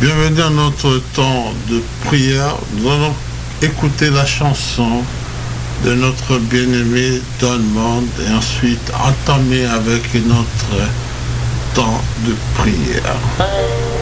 Bienvenue à notre temps de prière. Nous allons écouter la chanson de notre bien-aimé Don Monde et ensuite entamer avec notre temps de prière.